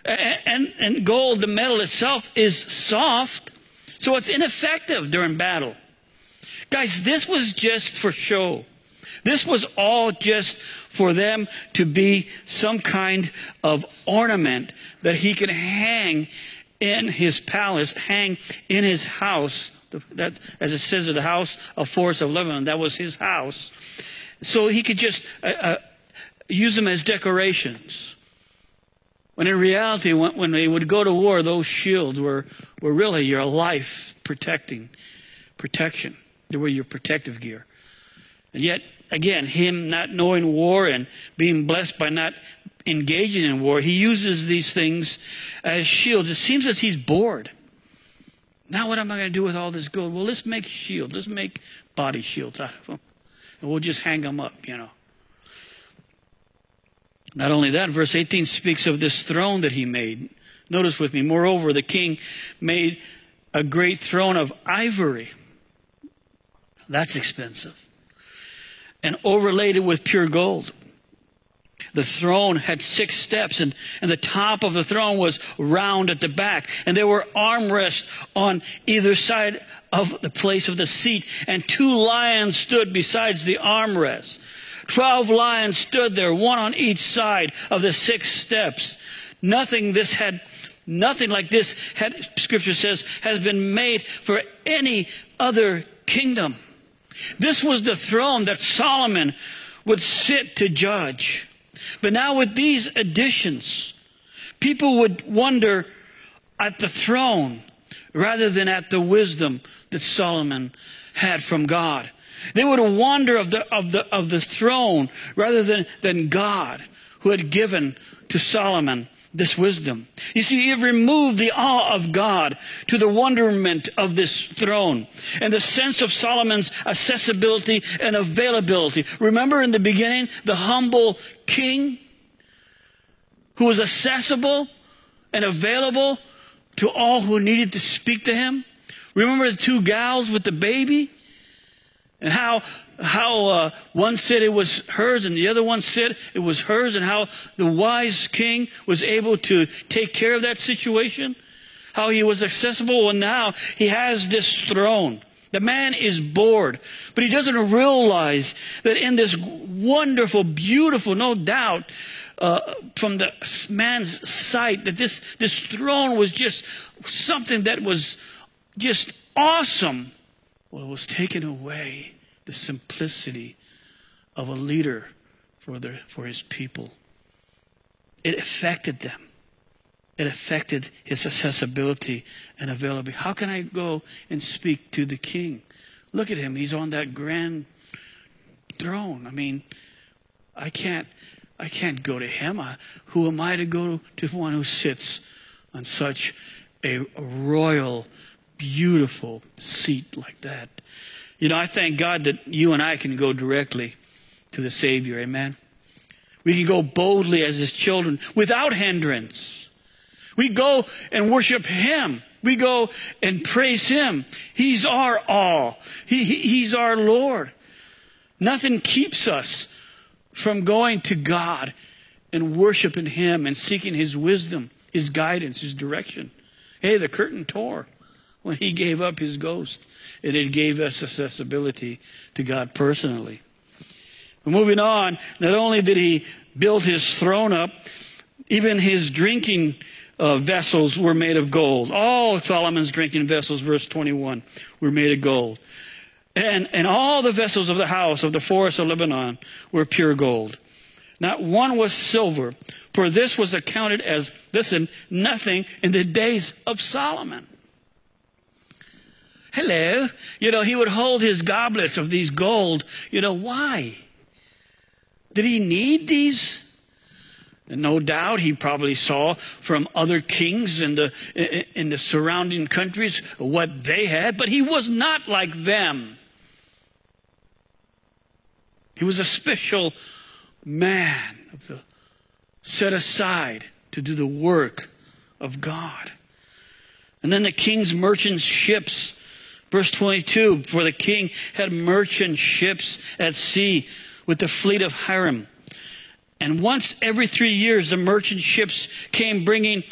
And gold, the metal itself, is soft, so it's ineffective during battle. Guys, this was just for show. This was all just for them to be some kind of ornament that he could hang in his palace, hang in his house. That, as it says, the house of Forest of Lebanon, that was his house. So he could just use them as decorations. When in reality, when they would go to war, those shields were really your life protection. They were your protective gear. And yet, again, him not knowing war and being blessed by not engaging in war, he uses these things as shields. It seems as he's bored. Now what am I going to do with all this gold? Well, let's make shields. Let's make body shields out of them. And we'll just hang them up, you know. Not only that, verse 18 speaks of this throne that he made. Notice with me, moreover, the king made a great throne of ivory. That's expensive. And overlaid it with pure gold. The throne had 6 steps, and the top of the throne was round at the back. And there were armrests on either side of the place of the seat. And 2 lions stood besides the armrests. 12 lions stood there, one on each side of the 6 steps. Nothing like this, Scripture says, has been made for any other kingdom. This was the throne that Solomon would sit to judge. But now with these additions, people would wonder at the throne rather than at the wisdom that Solomon had from God. They would wonder of the throne rather than God, who had given to Solomon this wisdom. You see, it removed the awe of God to the wonderment of this throne and the sense of Solomon's accessibility and availability. Remember in the beginning, the humble king who was accessible and available to all who needed to speak to him? Remember the 2 gals with the baby? And how one said it was hers and the other one said it was hers, and how the wise king was able to take care of that situation, how he was accessible. Well, now he has this throne. The man is bored, but he doesn't realize that in this wonderful, beautiful, no doubt, from the man's sight, that this throne was just something that was just awesome. Well, it was taken away, the simplicity of a leader for his people. It affected them. It affected his accessibility and availability. How can I go and speak to the king? Look at him. He's on that grand throne. I mean, I can't go to him. Who am I to go to one who sits on such a royal, beautiful seat like that? You know, I thank God that you and I can go directly to the Savior. Amen. We can go boldly as his children without hindrance. We go and worship him. We go and praise him. He's our all. He's our Lord. Nothing keeps us from going to God and worshiping him and seeking his wisdom, his guidance, his direction. Hey, the curtain tore when he gave up his ghost, and it gave us accessibility to God personally. Moving on, not only did he build his throne up, even his drinking vessels were made of gold. All Solomon's drinking vessels, verse 21, were made of gold. And all the vessels of the house of the Forest of Lebanon were pure gold. Not one was silver, for this was accounted as, listen, nothing in the days of Solomon. Hello. You know, he would hold his goblets of these gold. You know, why? Did he need these? And no doubt he probably saw from other kings in the surrounding countries what they had, but he was not like them. He was a special man set aside to do the work of God. And then the king's merchant ships, verse 22, for the king had merchant ships at sea with the fleet of Hiram. And once every 3 years, the merchant ships came bringing